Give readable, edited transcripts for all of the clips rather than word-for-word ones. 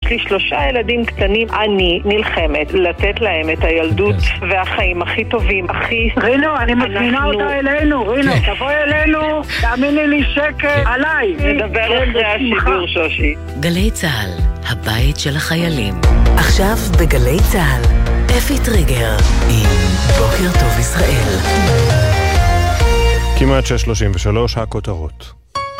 לי 3 ילדים קטנים, אני נלחמת לתת להם את הילדות והחיים הכי טובים, הכי... רינו, אני מזמינה אותה אלינו, רינו, תבואי אלינו, תאמיני לי שקט עליי. נדבר אחרי השידור, שושי. גלי צהל, הבית של החיילים. עכשיו בגלי צהל, אפי טריגר עם בוקר טוב ישראל. כמעט 6:33 הכותרות.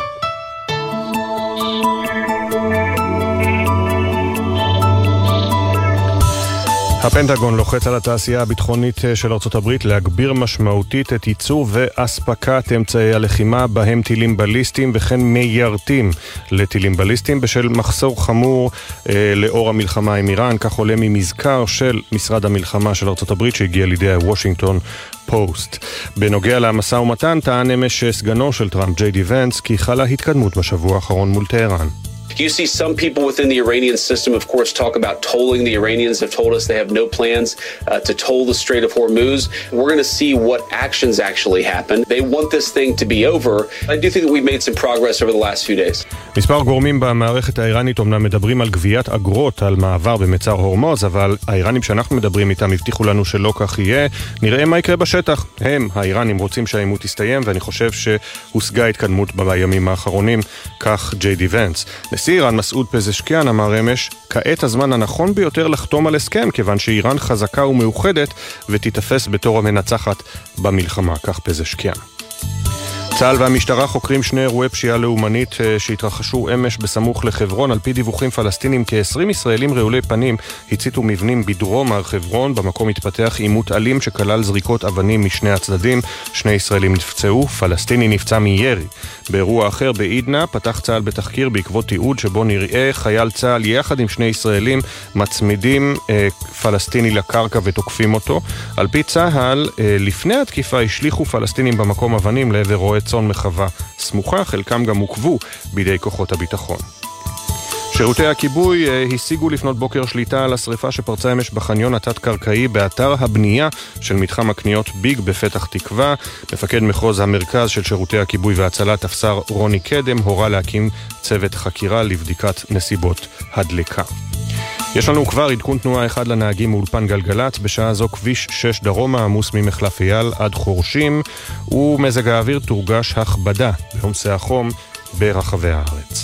הפנטגון לוחץ על התעשייה הביטחונית של ארצות הברית להגביר משמעותית את ייצור ואספקת אמצעי הלחימה בהם טילים בליסטיים וכן מיירטים לטילים בליסטיים בשל מחסור חמור לאור המלחמה עם איראן, כך עולה ממזכר של משרד המלחמה של ארצות הברית שהגיע לידי הוושינגטון פוסט. בנוגע למשא ומתן טען אמש סגנו של טראמפ ג'יי די ונס כי חלה התקדמות בשבוע האחרון מול טהרן. You see some people within the Iranian system, of course, talk about tolling. The Iranians have told us they have no plans to toll the Strait of Hormuz. We're going to see what actions actually happen. They want this thing to be over. I do think that we've made some progress over the last few days. מספר גורמים במערכת האיראנית אומנם מדברים על גביית אגרות על מעבר במצר הורמוז, אבל האיראנים שאנחנו מדברים איתם הבטיחו לנו שלא כך יהיה. נראה מה יקרה בשטח. הם, האיראנים, רוצים שהעימות יסתיים, ואני חושב שהושגה התקדמות בימים האחרונים, כך ג'יי די ונס. נשיא איראן מסעוד פזשקיאן אמר אמש, כעת הזמן הנכון ביותר לחתום על הסכם, כיוון שאיראן חזקה ומאוחדת ותתפס בתור המנצחת במלחמה, כך פזשקיאן. צה"ל והמשטרה חוקרים 2 אירועי פשיעה לאומנית שהתרחשו אמש בסמוך לחברון. על פי דיווחים פלסטינים, כ-20 ישראלים רעולי פנים הציתו מבנים בדרום הר חברון. במקום התפתח עימות אלים שכלל זריקות אבנים משני הצדדים. 2 ישראלים נפצעו, פלסטיני נפצע מירי. באירוע אחר בעידנה פתח צה"ל בתחקיר בעקבות תיעוד שבו נראה חייל צה"ל יחד עם 2 ישראלים מצמידים פלסטיני לקרקע ותוקפים אותו. על פי צה"ל, לפני התקיפה השליחו פלסטינים במקום אבנים לעבר רועה צאן מחווה סמוכה, חלקם גם עוכבו בידי כוחות הביטחון. שירותי הכיבוי השיגו לפנות בוקר שליטה על השריפה שפרצה אמש בחניון התת-קרקעי באתר הבנייה של מתחם הקניות ביג בפתח תקווה. מפקד מחוז המרכז של שירותי הכיבוי והצלה, תפסר רוני קדם, הורה להקים צוות חקירה לבדיקת נסיבות הדלקה. יש לנו כבר עדכון תנועה אחד לנהגים מאולפן גלגלת. בשעה זו כביש 6 דרומה עמוס ממחלף אייל עד חורשים, ומזג האוויר תורגש הכבדה בעומסי החום ברחבי הארץ.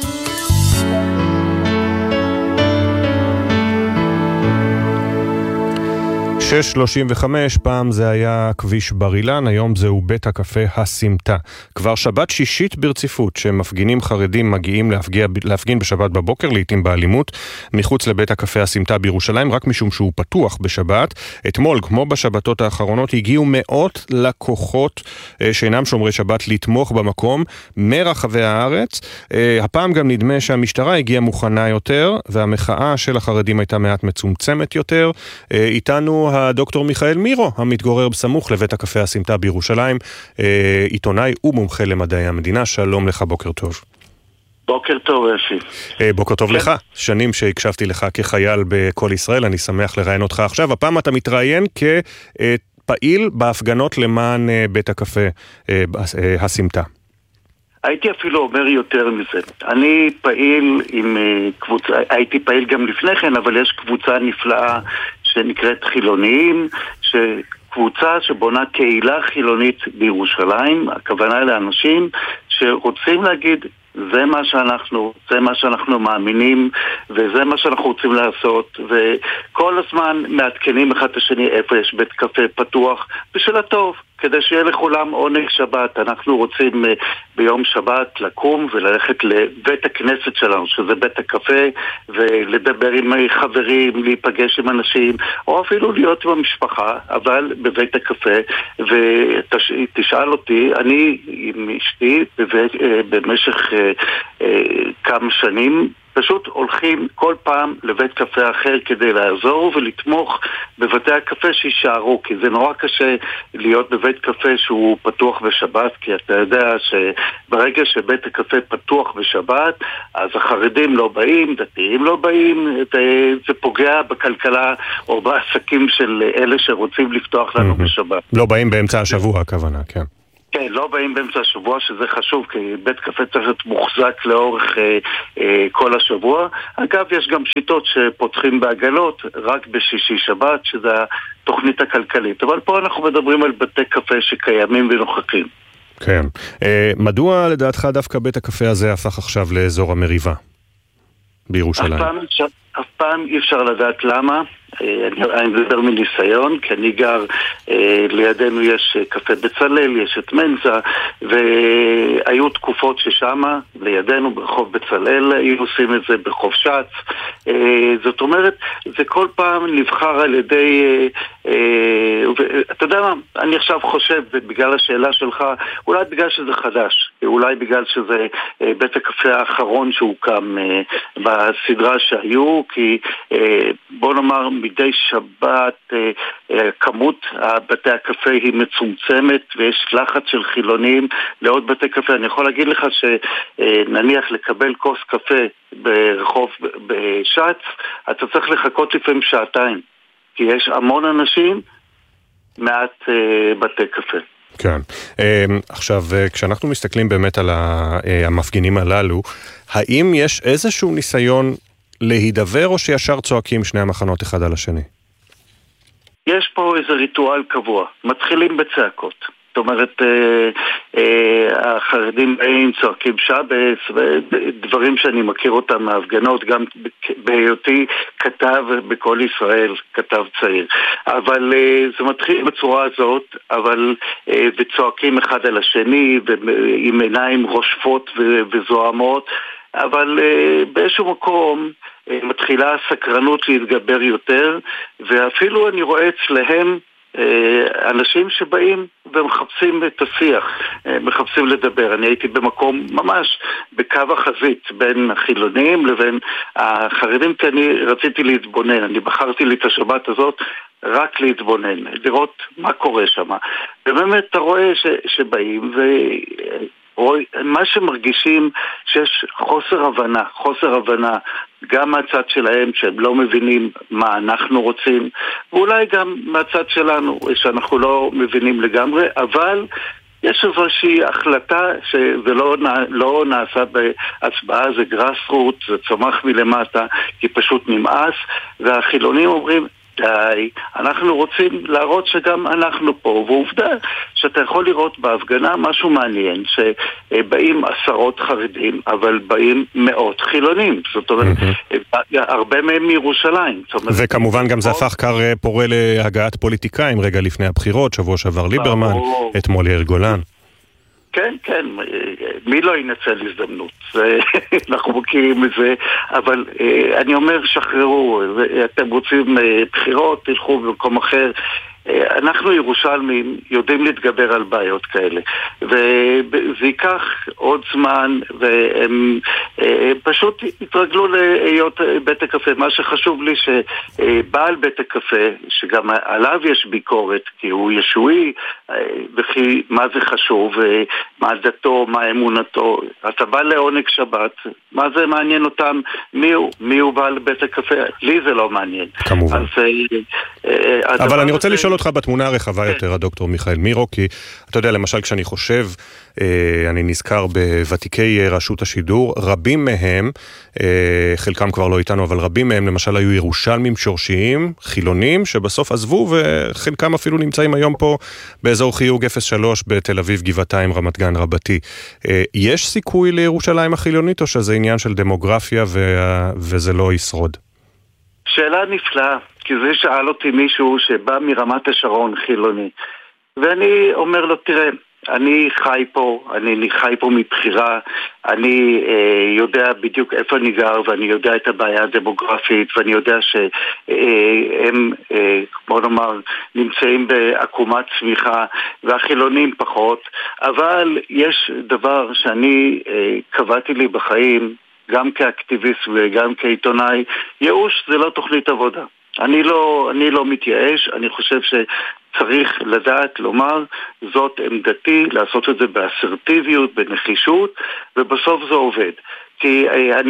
.35, פעם זה היה כביש בר אילן, היום זהו בית הקפה הסמטה. כבר שבת שישית ברציפות שמפגינים חרדים מגיעים להפגין בשבת בבוקר, לעתים באלימות, מחוץ לבית הקפה הסמטה בירושלים, רק משום שהוא פתוח בשבת. אתמול, כמו בשבתות האחרונות, הגיעו מאות לקוחות שאינם שומרי שבת לתמוך במקום מרחבי הארץ. הפעם גם נדמה שהמשטרה הגיעה מוכנה יותר, והמחאה של החרדים הייתה מעט מצומצמת יותר. איתנו הדוקטור מיכאל מירו, המתגורר בסמוך לבית הקפה הסמטה בירושלים, עיתונאי ומומחה למדעי המדינה. שלום לך, בוקר טוב. בוקר טוב, אפי. בוקר טוב לך. שנים שהקשבתי לך כחייל בכל ישראל, אני שמח לראיין אותך עכשיו. הפעם אתה מתראיין כפעיל בהפגנות למען בית הקפה הסמטה. הייתי אפילו אומר יותר מזה. אני פעיל עם קבוצה, הייתי פעיל גם לפני כן, אבל יש קבוצה נפלאה שנקראת חילוניים, קבוצה שבונה קהילה חילונית בירושלים. הכוונה לאנשים שרוצים להגיד, זה מה שאנחנו מאמינים, וזה מה שאנחנו רוצים לעשות, וכל הזמן מעדכנים אחד את השני איפה יש בית קפה פתוח, בשביל הטוב, כדי שיהיה לכולם עונג שבת. אנחנו רוצים ביום שבת לקום וללכת לבית הכנסת שלנו, שזה בית הקפה, ולדבר עם חברים, להיפגש עם אנשים, או אפילו להיות עם המשפחה, אבל בבית הקפה. ותשאל אותי, אני עם אשתי במשך כמה שנים פשוט הולכים כל פעם לבית קפה אחר כדי לעזור ולתמוך בבתי הקפה שישארו, כי זה נורא קשה להיות בבית קפה שהוא פתוח בשבת, כי אתה יודע שברגע שבית הקפה פתוח בשבת, אז החרדים לא באים, דתיים לא באים, זה פוגע בכלכלה או בעסקים של אלה שרוצים לפתוח לנו בשבת. לא באים באמצע השבוע, הכוונה, כן. כן, לא באים באמצע השבוע, שזה חשוב, כי בית קפה צריך להיות מוחזק לאורך כל השבוע. אגב, יש גם שיטות שפותחים בעגלות רק בשישי שבת, שזה התוכנית הכלכלית. אבל פה אנחנו מדברים על בתי קפה שקיימים ונוכחים. כן. מדוע לדעתך דווקא בית הקפה הזה הפך עכשיו לאזור המריבה בירושלים? אף פעם אי אפשר לדעת למה. אני מדבר מניסיון, כי אני גר, לידינו יש קפה בצלאל, יש את מנזה, והיו תקופות ששמה, לידינו ברחוב בצלאל, היו עושים את זה ברחוב שץ. זאת אומרת, זה כל פעם נבחר על ידי, אתה יודע מה, אני עכשיו חושב, בגלל השאלה שלך, אולי בגלל שזה חדש, אולי בגלל שזה בית הקפה האחרון שהוקם בסדרה שהיו, כי בוא נאמר, מדי שבת כמות בתי הקפה היא מצומצמת ויש לחץ של חילונים לעוד בתי קפה. אני יכול להגיד לך שנניח לקבל כוס קפה ברחוב בשץ, אתה צריך לחכות לפעמים שעתיים, כי יש המון אנשים, מעט בתי קפה. כן. עכשיו, כשאנחנו מסתכלים באמת על המפגינים הללו, האם יש איזשהו ניסיון להידבר או שישר צועקים שני המחנות אחד על השני? יש פה איזה ריטואל קבוע. מתחילים בצעקות. זאת אומרת, החרדים באים, צועקים שבס, ודברים שאני מכיר אותם מההפגנות, גם בהיותי כתב בכל ישראל, כתב צעיר. אבל זה מתחיל בצורה הזאת, וצועקים אחד על השני, עם עיניים רושפות וזוהמות, אבל באיזשהו מקום מתחילה הסקרנות להתגבר יותר, ואפילו אני רואה אצלהם אנשים שבאים ומחפשים את השיח, מחפשים לדבר. אני הייתי במקום ממש בקו החזית בין החילונים לבין החרדים, כי אני רציתי להתבונן, אני בחרתי לי את השבת הזאת רק להתבונן, לראות מה קורה שם. ובאמת אתה רואה שבאים מה שמרגישים שיש חוסר הבנה גם מהצד שלהם שהם לא מבינים מה אנחנו רוצים, ואולי גם מהצד שלנו שאנחנו לא מבינים לגמרי, אבל יש איזושהי החלטה שזה לא נעשה בהצבעה, זה גראסרוט, זה צומח מלמטה, כי פשוט נמאס, והחילונים אומרים די, אנחנו רוצים להראות שגם אנחנו פה, ועובדה שאתה יכול לראות בהפגנה משהו מעניין, שבאים עשרות חרדים, אבל באים מאות חילונים, זאת אומרת, הרבה מהם מירושלים. וכמובן גם זה הפך כר פורה להגעת פוליטיקאים רגע לפני הבחירות, שבוע שעבר ליברמן, אתמול יאיר גולן. כן, כן, מי לא ינצל הזדמנות? אנחנו מכירים את זה, אבל אני אומר, שחררו, אתם רוצים בחירות, תלכו במקום אחר. אנחנו ירושלמים יודעים להתגבר על בעיות כאלה, וזה ייקח עוד זמן, והם פשוט התרגלו להיות בית הקפה. מה שחשוב לי שבעל בית הקפה, שגם עליו יש ביקורת, כי הוא ישועי, וכי מה זה חשוב, מה דתו, מה אמונתו, אתה בא לעונג שבת, מה זה מעניין אותם, מי הוא בעל בית הקפה? לי זה לא מעניין. כמובן. אבל אני רוצה לשאול אותך בתמונה הרחבה יותר, הדוקטור מיכאל מירו, כי אתה יודע, למשל כשאני חושב, אני נזכר בוותיקי רשות השידור, רבים מהם, חלקם כבר לא איתנו, אבל רבים מהם למשל היו ירושלמים שורשיים, חילונים, שבסוף עזבו, וחלקם אפילו נמצאים היום פה באזור חיוג 03 בתל אביב, גבעתיים, רמת גן רבתי. יש סיכוי לירושלים החילונית, או שזה עניין של דמוגרפיה וזה לא ישרוד? שאלה נפלאה, כי זה שאל אותי מישהו שבא מרמת השרון חילוני, ואני אומר לו, תראה, אני חי פה מבחירה, אני יודע בדיוק איפה אני גר, ואני יודע את הבעיה הדמוגרפית, ואני יודע שהם, בוא נאמר, נמצאים בעקומת צמיחה, והחילונים פחות, אבל יש דבר שאני קבעתי לי בחיים, גם כאקטיביסט וגם כעיתונאי, ייאוש זה לא תוכנית עבודה. אני לא מתייאש, אני חושב שצריך לדעת לומר, זאת עמדתי, לעשות את זה באסרטיביות, בנחישות, ובסוף זה עובד. כי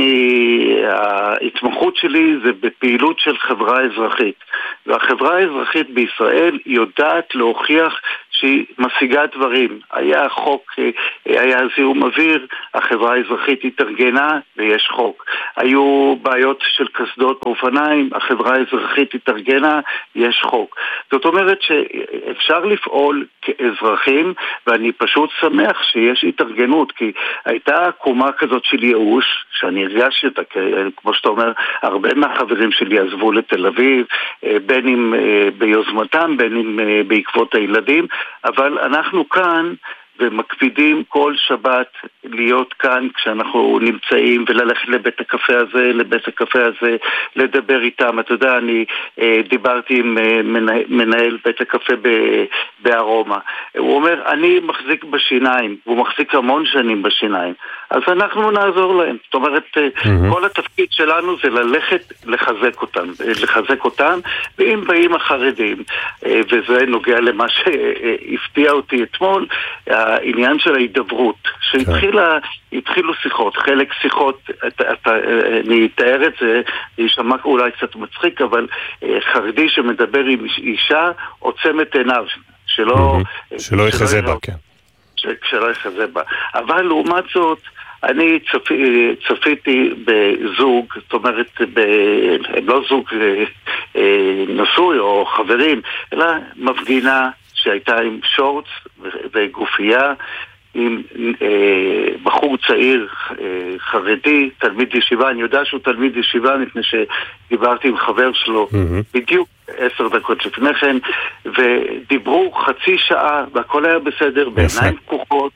ההתמחות שלי זה בפעילות של חברה אזרחית, והחברה האזרחית בישראל יודעת להוכיח שהיא משיגה דברים. היה חוק, היה זיהום אוויר, החברה האזרחית התארגנה ויש חוק. היו בעיות של קסדות באופניים, החברה האזרחית התארגנה, יש חוק. זאת אומרת שאפשר לפעול כאזרחים, ואני פשוט שמח שיש התארגנות, כי הייתה קומה כזאת של ייאוש, שאני הרגשתי אותה, כמו שאתה אומר, הרבה מהחברים שלי עזבו לתל אביב, בין אם ביוזמתם, בין אם בעקבות הילדים, אבל אנחנו כאן ומקפידים כל שבת להיות כאן כשאנחנו נמצאים וללכת לבית הקפה הזה, לבית הקפה הזה, לדבר איתם. אתה יודע, אני דיברתי עם מנהל בית הקפה בארומה. הוא אומר, אני מחזיק בשיניים, והוא מחזיק המון שנים בשיניים, אז אנחנו נעזור להם. זאת אומרת, כל התפקיד שלנו זה ללכת לחזק אותם, ואם באים החרדים, וזה נוגע למה שהפתיע אותי אתמול, העניין של ההידברות, שהתחילו שיחות, חלק שיחות, אני אתאר את זה, יישמע אולי קצת מצחיק, אבל חרדי שמדבר עם אישה, עוצם את עיניו, שלא יחזה בה, כן. שלא יחזה בה. אבל לעומת זאת, אני צפיתי בזוג, זאת אומרת, הם לא זוג נשוי או חברים, אלא מפגינה שהייתה עם שורץ וגופייה, עם בחור צעיר חרדי, תלמיד ישיבה. אני יודע שהוא תלמיד ישיבה מפני שדיברתי עם חבר שלו בדיוק 10 דקות לפני כן, ודיברו חצי שעה והכל היה בסדר, בעיניים פקוחות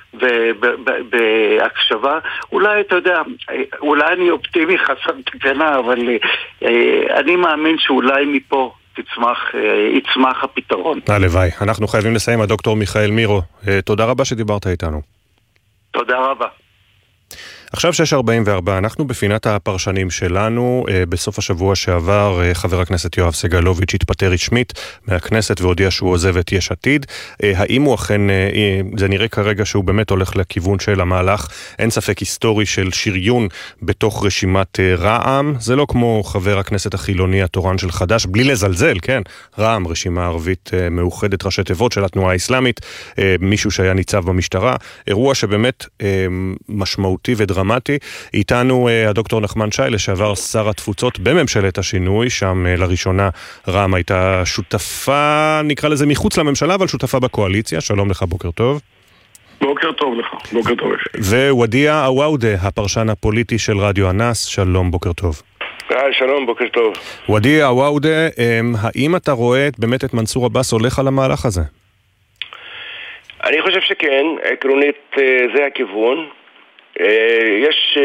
ובהקשבה. אולי, אתה יודע, אולי אני אופטימי חסר תקנה, אבל אני מאמין שאולי מפה יצמח הפתרון. הלוואי. אנחנו חייבים לסיים. הדוקטור מיכאל מירו, תודה רבה שדיברת איתנו. תודה רבה. עכשיו 6:44, אנחנו בפינת הפרשנים שלנו. בסוף השבוע שעבר חבר הכנסת יואב סגלוביץ' התפטר רשמית מהכנסת והודיע שהוא עוזב את יש עתיד. האם הוא אכן, זה נראה כרגע שהוא באמת הולך לכיוון של המהלך, אין ספק היסטורי של שריון בתוך רשימת רע"מ. זה לא כמו חבר הכנסת החילוני התורן של חד"ש, בלי לזלזל, כן? רע"מ, רשימה ערבית מאוחדת, ראשי תיבות של התנועה האסלאמית, מישהו שהיה ניצב במשטרה. אירוע שבאמת משמעותי ודרמטי. איתנו הדוקטור נחמן שי, לשעבר שר התפוצות בממשלת השינוי, שם לראשונה רע"מ הייתה שותפה, נקרא לזה מחוץ לממשלה, אבל שותפה בקואליציה. שלום לך, בוקר טוב. בוקר טוב לך, בוקר טוב. וודיה עוואודה, הפרשן הפוליטי של רדיו אנס, שלום, בוקר טוב. שלום, בוקר טוב. וודיה עוואודה, האם אתה רואה באמת את מנסור עבאס הולך על המהלך הזה? אני חושב שכן, עקרונית זה הכיוון. יש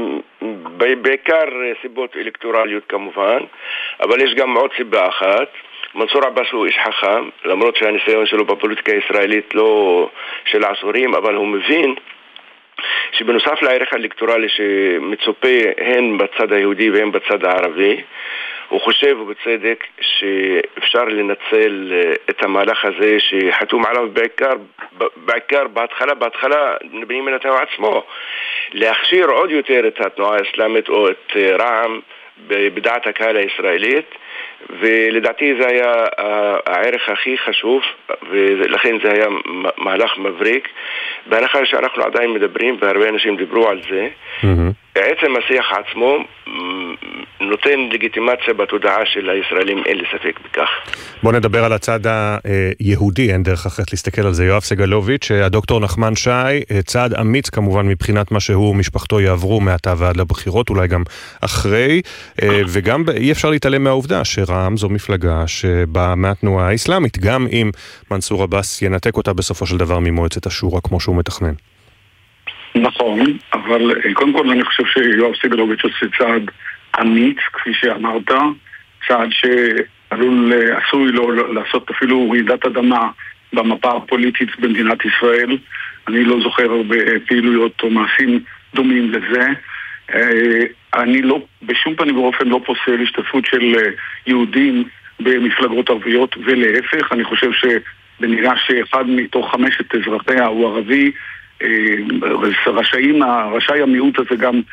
בעיקר סיבות אלקטורליות כמובן, אבל יש גם עוד סיבה אחת. מנסור עבאס הוא איש חכם, למרות שהניסיון שלו בפוליטיקה הישראלית לא של עשורים, אבל הוא מבין שבנוסף לערך האלקטורלי שמצופה הן בצד היהודי והן בצד הערבי, הוא חושב ובצדק שאפשר לנצל את המהלך הזה שחתום עליו בעיקר בהתחלה בנימין נתניהו עצמו, להכשיר עוד יותר את התנועה האסלאמית או את רע"מ בדעת הקהל הישראלית, ולדעתי זה היה הערך הכי חשוב, ולכן זה היה מהלך מבריק. בהנחה שאנחנו עדיין מדברים, והרבה אנשים דיברו על זה, עצם השיח עצמו נותן לגיטימציה בתודעה של הישראלים, אין לי ספק בכך. בוא נדבר על הצד היהודי, אין דרך אחרת להסתכל על זה. יואב סגלוביץ', הדוקטור נחמן שי, צעד אמיץ כמובן מבחינת מה שהוא ומשפחתו יעברו מעתה ועד לבחירות, אולי גם אחרי, וגם אי אפשר להתעלם מהעובדה שרע"מ זו מפלגה שבאה מהתנועה האסלאמית, גם אם מנסור עבאס ינתק אותה בסופו של דבר ממועצת השורא כמו שהוא מתכנן. נכון, אבל קודם כל אני חושב שיואב סגלוביץ' עושה צעד אמיץ, כפי שאמרת, צעד שעשוי לו לעשות אפילו רעידת אדמה במפה הפוליטית במדינת ישראל. אני לא זוכר הרבה פעילויות או מעשים דומים לזה. אני לא, בשום פנים ואופן לא פוסל השתתפות של יהודים במפלגות ערביות, ולהפך, אני חושב שבנראה שאחד מתוך 5 אזרחיה הוא ערבי, רשאי המיעוט הזה גם לייצוג במוסדות השלטון, וכמובן בכנסת.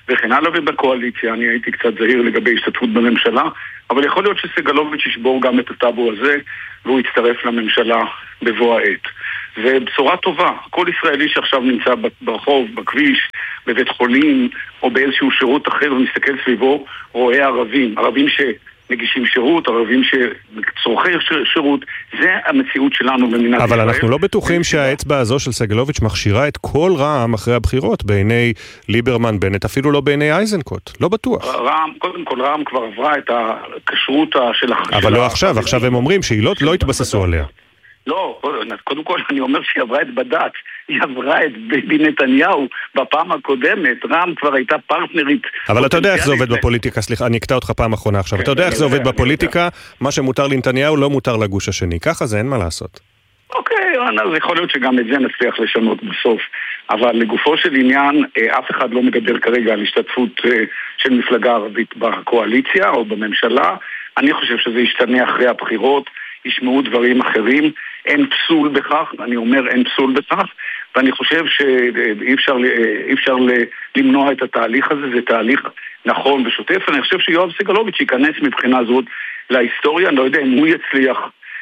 וכן הלאה, ובקואליציה אני הייתי קצת זהיר לגבי השתתפות בממשלה, אבל יכול להיות שסגלוביץ' ישבור גם את הטאבו הזה, והוא יצטרף לממשלה בבוא העת. ובשורה טובה, כל ישראלי שעכשיו נמצא ברחוב, בכביש, בבית חולים, או באיזשהו שירות אחר ומסתכל סביבו, רואה ערבים שמגישים שירות, ערבים שצורכי שירות, זה המציאות שלנו במדינת ישראל. אבל אנחנו לא בטוחים שהאצבע הזו של סגלוביץ' מכשירה את כל רע"מ אחרי הבחירות, בעיני ליברמן בנט, אפילו לא בעיני אייזנקוט, לא בטוח. קודם כל רע"מ כבר עברה את הכשרות של אבל לא עכשיו, עכשיו הם אומרים שהיא לא התבססו עליה. לא, קודם כל אני אומר שהיא עברה את בד"ץ, היא עברה את ביבי נתניהו בפעם הקודמת, רע"מ כבר הייתה פרטנרית. אבל אתה יודע איך זה עובד בפוליטיקה, סליחה, אני אקטע אותך פעם אחרונה עכשיו, אתה יודע איך זה עובד בפוליטיקה, מה שמותר לנתניהו לא מותר לגוש השני, ככה זה אין מה לעשות. אוקיי, אז יכול להיות שגם את זה נצליח לשנות בסוף, אבל לגופו של עניין, אף אחד לא מדבר כרגע על השתתפות של מפלגה ערבית בקואליציה או בממשלה, אני חושב שזה ישתנה אחרי הבחירות, ישמעו דברים אחרים, אין פסול בכך, אני אומר אין פסול בכך, ואני חושב שאי אפשר למנוע את התהליך הזה, זה תהליך נכון ושוטף, אני חושב שיואב סגלוביץ' ייכנס מבחינה זאת להיסטוריה, אני לא יודע אם הוא יצליח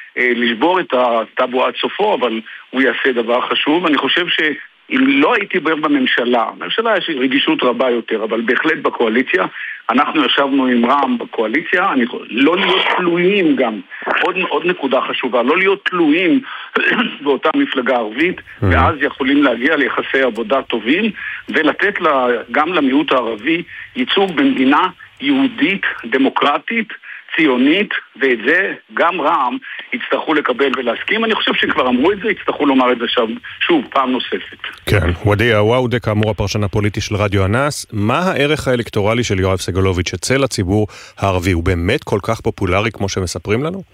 לשבור את הטאבו עד סופו, אבל הוא יעשה דבר חשוב, אני חושב אם לא הייתי בממשלה יש רגישות רבה יותר, אבל בהחלט בקואליציה, אנחנו ישבנו עם רע"מ בקואליציה, לא להיות תלויים גם, עוד נקודה חשובה, לא להיות תלויים באותה מפלגה ערבית, ואז יכולים להגיע ליחסי עבודה טובים, ולתת גם למיעוט הערבי ייצוג במדינה יהודית, דמוקרטית, ציונית, ואת זה גם רע"מ יצטרכו לקבל ולהסכים. אני חושב שכבר אמרו את זה, יצטרכו לומר את זה שוב פעם נוספת. כן, ודיה וואודה, כאמור הפרשן הפוליטי של רדיו אנס, מה הערך האלקטורלי של יואב סגלוביץ' אצל הציבור הערבי? הוא באמת כל כך פופולרי כמו שמספרים לנו?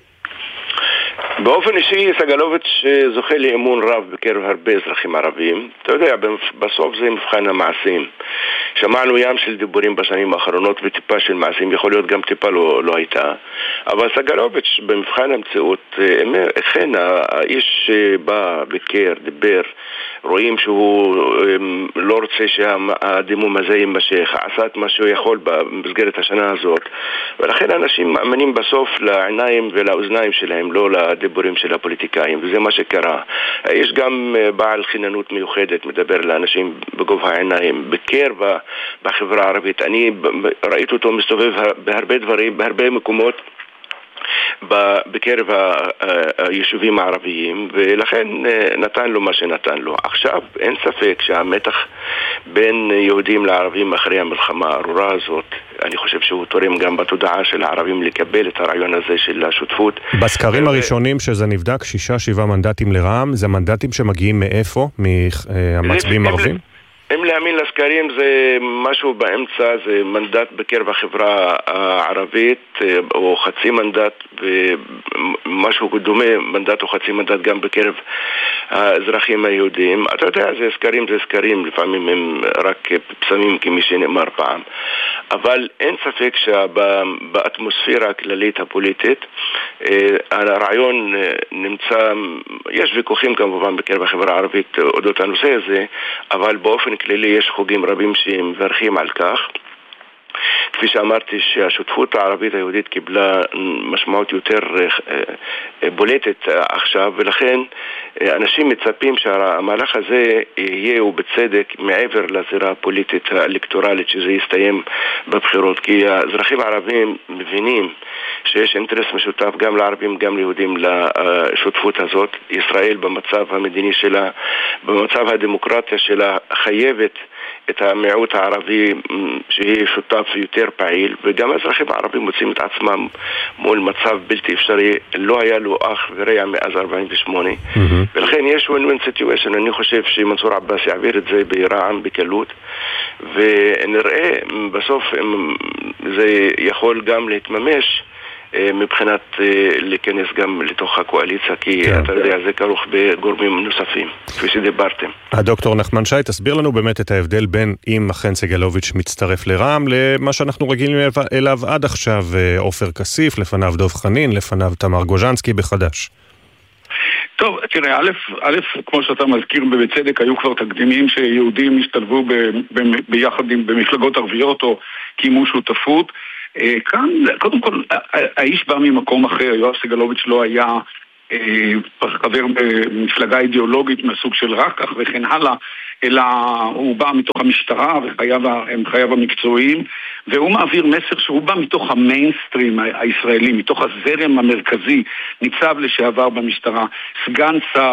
באופן אישי סגלוביץ' זוכה לאמון רב בקרב הרבה אזרחים ערבים. אתה יודע, בסוף זה מבחן המעשים. שמענו ים של דיבורים בשנים האחרונות וטיפה של מעשים, יכול להיות גם טיפה לא הייתה, אבל סגלוביץ' במבחן המציאות, אכן האיש בא, ביקר, דיבר, רואים שהוא לא רוצה שהדימום הזה יימשך, עשה את מה שהוא יכול במסגרת השנה הזאת, ולכן אנשים מאמינים בסוף לעיניים ולאוזניים שלהם, לא לדיבורים של הפוליטיקאים, וזה מה שקרה. יש גם בעל חיננות מיוחדת, מדבר לאנשים בגובה העיניים, ביקר בחברה הערבית. אני ראיתי אותו מסתובב בהרבה דברים, בהרבה מקומות בקרב היישובים הערביים, ולכן נתן לו מה שנתן לו. עכשיו אין ספק שהמתח בין יהודים לערבים אחרי המלחמה הארורה הזאת, אני חושב שהוא תורם גם בתודעה של הערבים לקבל את הרעיון הזה של השותפות. בסקרים הראשונים שזה נבדק 6-7 מנדטים לרע"מ, זה מנדטים שמגיעים מאיפה? מהמצביעים הערבים? אם להאמין לסקרים זה משהו באמצע, זה מנדט בקרב החברה הערבית או חצי מנדט ומשהו דומה, מנדט או חצי מנדט גם בקרב האזרחים היהודים. אתה יודע, זה סקרים, לפעמים הם רק פסמים כמי שנאמר פעם, אבל אין ספק שבאטמוספירה הכללית הפוליטית הרעיון נמצא, יש ויכוחים כמובן בקרב החברה הערבית אודות הנושא הזה, אבל באופן כללי יש חוגים רבים שמברכים על כך. כפי שאמרתי שהשותפות הערבית היהודית קיבלה משמעות יותר בולטת עכשיו, ולכן אנשים מצפים שהמהלך הזה יהיה ובצדק מעבר לזירה הפוליטית האלקטורלית שזה יסתיים בבחירות, כי האזרחים הערבים מבינים שיש אינטרס משותף גם לערבים גם ליהודים לשותפות הזאת. ישראל במצב המדיני שלה, במצב הדמוקרטיה שלה, חייבת את המיעוט הערבי שיהיה שותף יותר פעיל, וגם האזרחים הערבים מוצאים את עצמם מול מצב בלתי אפשרי, לא היה לו אח ורע מאז 48, ולכן יש win-win situation. אני חושב שמנסור עבאס יעביר את זה ברע"מ בקלות, ונראה בסוף זה יכול גם להתממש מבחינת להיכנס גם לתוך הקואליציה, כי אתה יודע, זה כרוך בגורמים נוספים, כפי שדיברתם. הדוקטור נחמן שי, תסביר לנו באמת את ההבדל בין אם אכן סגלוביץ' מצטרף לרע"מ, למה שאנחנו רגילים אליו עד עכשיו, עופר כסיף, לפניו דוב חנין, לפניו תמר גוז'נסקי בחדש. טוב, תראה, א', כמו שאתה מזכיר בצדק, היו כבר תקדימים שיהודים השתלבו ביחד במפלגות ערביות או קיימו שותפות. כאן, קודם כל, האיש בא ממקום אחר, יואב סגלוביץ' לא היה חבר במפלגה אידיאולוגית מהסוג של רקח וכן הלאה, אלא הוא בא מתוך המשטרה וחייו המקצועיים, והוא מעביר מסר שהוא בא מתוך המיינסטרים הישראלי, מתוך הזרם המרכזי, ניצב לשעבר במשטרה, סגן שר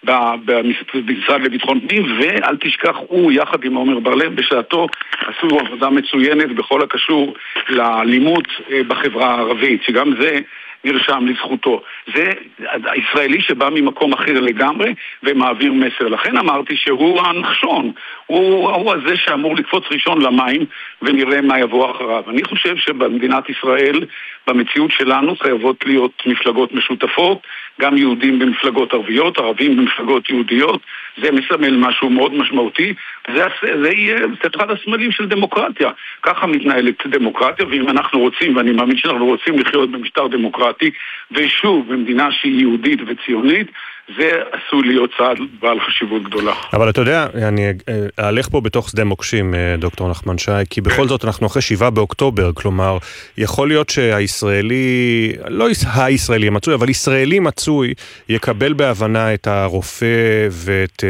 במשרד לביטחון פנים, ואל תשכח, הוא יחד עם עומר בר-לב בשעתו עשו עבודה מצוינת בכל הקשור לאלימות בחברה הערבית, שגם זה נרשם לזכותו. זה הישראלי שבא ממקום אחר לגמרי ומעביר מסר. לכן אמרתי שהוא הנחשון, הוא הזה שאמור לקפוץ ראשון למים ונראה מה יבוא אחריו. אני חושב שבמדינת ישראל, במציאות שלנו, חייבות להיות מפלגות משותפות, גם יהודים במפלגות ערביות, ערבים במפלגות יהודיות. זה מסמל משהו מאוד משמעותי. זה יהיה אחד הסמלים של דמוקרטיה. ככה מתנהלת דמוקרטיה, ואם אנחנו רוצים, ואני מאמין שאנחנו רוצים לחיות במשטר דמוקרטי, ושוב, במדינה שהיא יהודית וציונית, זה עשוי להיות צעד בעל חשיבות גדולה. אבל אתה יודע, אני אהלך פה בתוך שדה מוקשים, דוקטור נחמן שי, כי בכל זאת אנחנו אחרי 7 באוקטובר, כלומר, יכול להיות שהישראלי, לא הישראלי מצוי, אבל ישראלי מצוי, יקבל בהבנה את הרופא ואת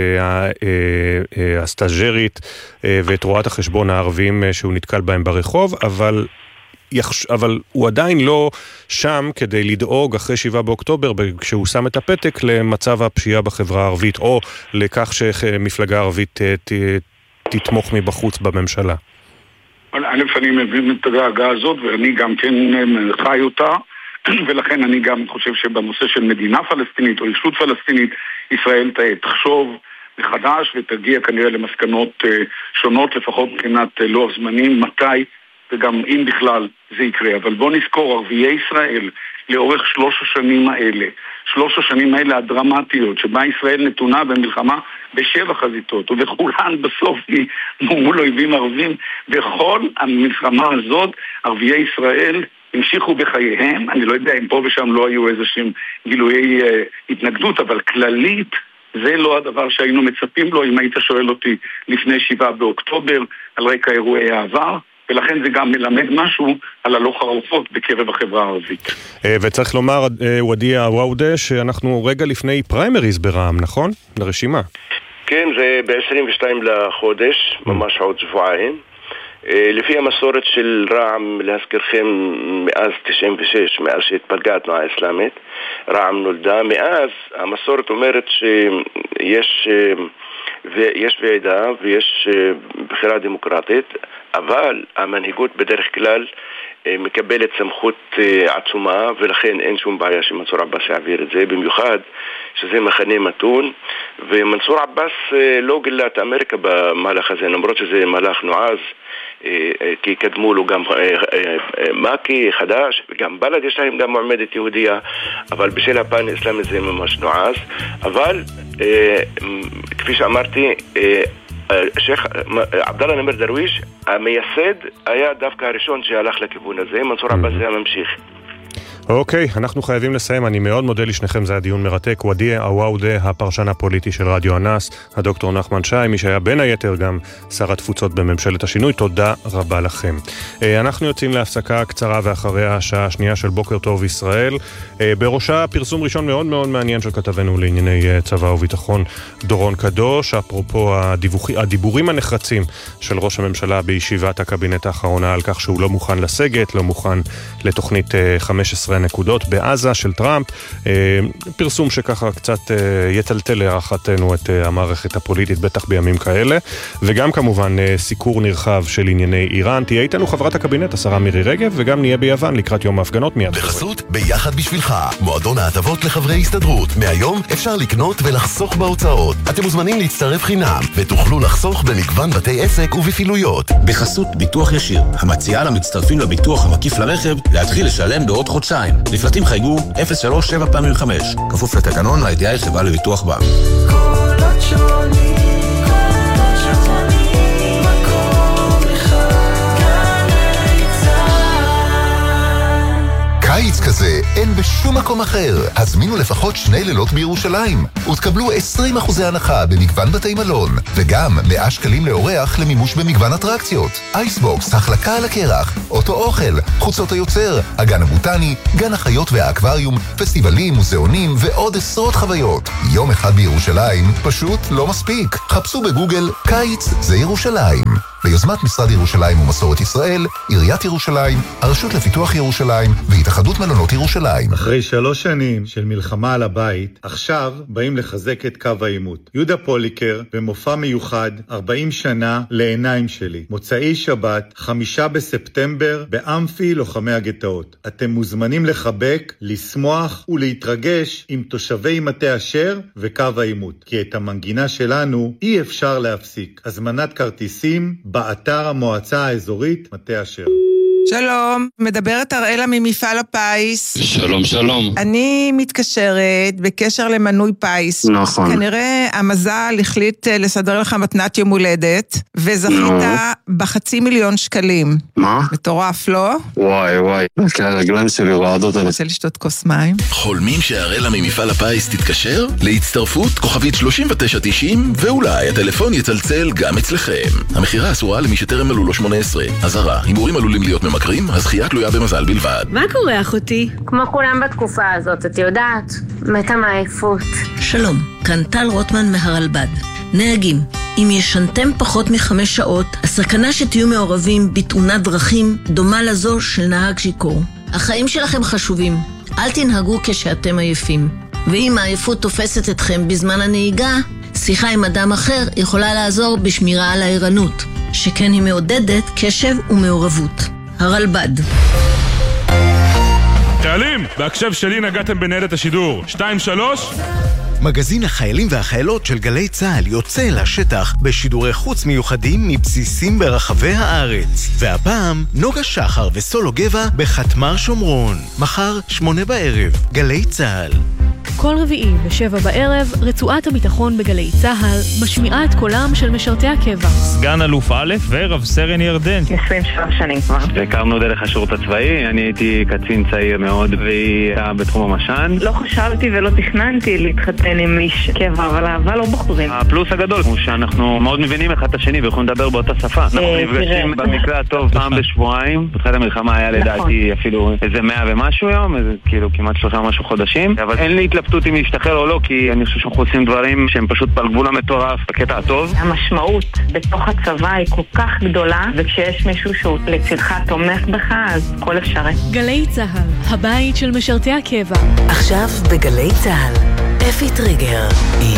הסטאז'רית ואת רואת החשבון הערבים שהוא נתקל בהם ברחוב, אבל הוא עדיין לא שם כדי לדאוג אחרי 7 באוקטובר, כשהוא שם את הפתק למצב הפשיעה בחברה הערבית, או לכך שמפלגה ערבית תתמוך מבחוץ בממשלה. א', אני מבין את הדאגה הזאת, ואני גם כן חי אותה, ולכן אני גם חושב שבנושא של מדינה פלסטינית או ישות פלסטינית, ישראל תחשוב מחדש ותגיע כנראה למסקנות שונות, לפחות מבחינת לוח זמנים, מתי וגם אם בכלל זה יקרה. אבל בוא נזכור, ערביי ישראל לאורך 3 השנים האלה הדרמטיות, שבה ישראל נתונה במלחמה ב7 חזיתות, ובכולן בסוף מול אויבים ערבים, בכל המלחמה הזאת ערביי ישראל המשיכו בחייהם. אני לא יודע אם פה ושם לא היו איזשהם גילויי התנגדות, אבל כללית זה לא הדבר שהיינו מצפים לו אם היית שואל אותי לפני 7 באוקטובר על רקע אירועי העבר, ולכן זה גם מלמד משהו על הלוך הרוחב בקרב החברה הערבית. וצריך לומר, ודיה וואודה, שאנחנו רגע לפני פריימריז ברע"מ, נכון? לרשימה. כן, זה ב-22 לחודש, ממש עוד שבועיים. לפי המסורת של רע"מ, להזכירכם, מאז 96, מאז שהתפלגה התנועה האסלאמית, רע"מ נולדה. מאז המסורת אומרת שיש ועידה ויש בחירה דמוקרטית, אבל המנהיגות בדרך כלל מקבלת סמכות עצומה, ולכן אין שום בעיה שמנסור עבאס יעביר את זה, במיוחד שזה מחנה מתון, ומנסור עבאס לא גילה את אמריקה במהלך הזה, למרות שזה מהלך נועז, כי קדמו לו גם מאקי חדש, וגם בלד יש להם גם מועמדת יהודיה, אבל בשל הפן האסלאמי זה ממש נועז. אבל כפי שאמרתי, שייח עבדאללה נימר דרוויש המייסד היה דווקא הראשון שהלך לכיוון הזה. מנסור עבאס זה הממשיך. אוקיי, אנחנו חייבים לסיים. אני מאוד מודה לשניכם, זה היה דיון מרתק. ודיה וואודה, הפרשן הפוליטי של רדיו אנס, הדוקטור נחמן שי, מי שהיה בין היתר גם שר התפוצות בממשלת השינוי. תודה רבה לכם. אנחנו יוצאים להפסקה קצרה, ואחריה השעה השנייה של בוקר טוב ישראל, בראשה פרסום ראשון מאוד מאוד מעניין של כתבנו לענייני צבא וביטחון דורון קדוש, אפרופו הדיבורים הנחרצים של ראש הממשלה בישיבת הקבינט האחרונה על כך שהוא לא מוכן לסגת, לא מוכן לתוכנית 15 נקודות בעזה של טראמפ, פרסום שככה קצת יטלטל להערכתנו את המערכת הפוליטית, בטח בימים כאלה, וגם כמובן סיקור נרחב של ענייני איראן. תהיה איתנו חברת הקבינט, השרה מירי רגב, וגם נהיה ביוון לקראת יום ההפגנות מיד. בחסות ביחד בשבילך, מועדון ההטבות לחברי הסתדרות. מהיום אפשר לקנות ולחסוך בהוצאות. אתם מוזמנים להצטרף חינם, ותוכלו לחסוך במגוון בתי עסק ובפעילויות. בחסות ביטוח ישיר, המציעה למצטרפים לביטוח המקיף לרכב להתחיל לשלם בעוד חודשיים. לפרטים חייגו 03-7-5. כפוף לתקנון, הידיעה היא חברה לביטוח בע"מ. קיץ כזה אין בשום מקום מקום אחר. הזמינו לפחות 2 לילות בירושלים, ותקבלו 20% הנחה במגוון בתי מלון, וגם 100 שקלים לאורח למימוש במגוון אטרקציות. אייסבוקס, החלקה על הקרח, אוטו אוכל, חוצות היוצר, הגן הבוטני, גן החיות והאקווריום, פסטיבלים, מוזיאונים ועוד עשרות חוויות. יום אחד בירושלים פשוט לא מספיק. חפשו בגוגל קיץ זה ירושלים. ביוזמת משרד ירושלים ומסורת ישראל, עיריית ירושלים, הרשות לפיתוח ירושלים והתאחדות מלונות ירושלים. אחרי 3 שנים של מלחמה על הבית, עכשיו באים לחזק את קו העימות. יהודה פוליקר במופע מיוחד 40 שנה לעיניים שלי. מוצאי שבת, 5 בספטמבר, באמפי לוחמי הגטאות. אתם מוזמנים לחבק, לשמוח ולהתרגש עם תושבי מטה אשר וקו העימות. כי את המנגינה שלנו אי אפשר להפסיק. הזמנת כרטיסים באתר המועצה האזורית מטה אשר. שלום, מדברת אראלה ממפעל הפיס. שלום, שלום. אני מתקשרת בקשר למנוי פיס. נכון. כנראה המזל החליט לסדר לך מתנת יום הולדת, וזכית ב500,000 שקלים. מה? מטורף, לא? וואי, כי הרגליים שלי רועדות. אני רוצה לשתות כוס מים. חולמים שאראלה ממפעל הפיס תתקשר? להצטרפות כוכבית 3990, ואולי הטלפון יצלצל גם אצלכם. המחירה אסורה למי שטרם מלאו לו 18. אזהרה, הימורים עלולים להיות ממכרים, הזכייה תלויה במזל בלבד. מה קורה, אחותי? כמו כולם בתקופה הזאת, את יודעת, מתה מעייפות. שלום, כאן טל רוטמן מהרלב"ד. נהגים, אם ישנתם פחות מ5 שעות, הסכנה שתהיו מעורבים בתאונת דרכים דומה לזו של נהג שיכור. החיים שלכם חשובים, אל תנהגו כשאתם עייפים. ואם העייפות תופסת אתכם בזמן הנהיגה, שיחה עם אדם אחר יכולה לעזור בשמירה על הערנות, שכן היא מעודדת קשב ומעורבות. הרלב"ד. חיילים, בהקשב שלי נגעתם בניידת השידור 2-3. מגזין החיילים והחיילות של גלי צהל יוצא לשטח בשידורי חוץ מיוחדים מבסיסים ברחבי הארץ. והפעם נוגה שחר וסולו גבע בחתמר שומרון. מחר 8 בערב, גלי צהל. כל רביעי ב7 בערב, רצועת הביטחון בגלי צהל משמיעה את קולם של משרתי הקבע. סגן אלוף א' ורב סרן ירדן. 23 שנים כבר. והכרנו דרך השירות הצבאי, אני הייתי קצין צעיר מאוד והיא היה בתחום המשן. לא חשבתי ולא תכננתי להתחתן עם איש קבע, אבל אהבה לא בחורים. הפלוס הגדול הוא שאנחנו מאוד מבינים אחד את השני ויכולים לדבר באותה שפה. אנחנו נפגשים במקרה הטוב פעם בשבועיים. בתחילת המלחמה היה לדעתי אפילו איזה 100 ומשהו יום, איזה כאילו כמעט 3 ומשהו חודשים. אבל אין לי התלבטות אם להשתחרר או לא, כי אני חושב שאנחנו עושים דברים שהם פשוט בגבול המטורף, בקטע הטוב. המשמעות בתוך הצבא היא כל כך גדולה, וכשיש מישהו שהוא לצדך תומך בך, אז כל אפשרי. גלי צהל, הבית של משרתי הקבע. עכשיו בגלי צהל, אפי טריגר עם